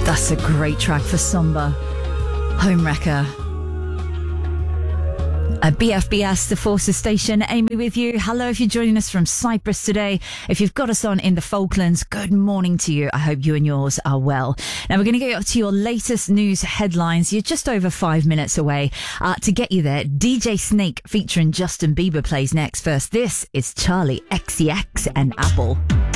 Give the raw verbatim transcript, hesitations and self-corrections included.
That's a great track for Somber. Homewrecker. At B F B S, the Forces Station, Amy with you. Hello if you're joining us from Cyprus today. If you've got us on in the Falklands, good morning to you. I hope you and yours are well. Now we're going to get up to your latest news headlines. You're just over five minutes away. Uh, to get you there, D J Snake featuring Justin Bieber plays next. First, this is Charlie X C X and Apple.